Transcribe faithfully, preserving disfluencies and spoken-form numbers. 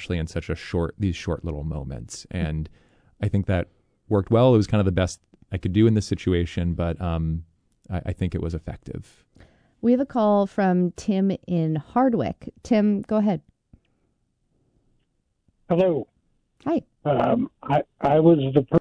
especially in such a short, these short little moments. And I think that worked well. It was kind of the best I could do in this situation, but um, I, I think it was effective. We have a call from Tim in Hardwick. Tim, go ahead. Hello. Hi. Um, I, I was the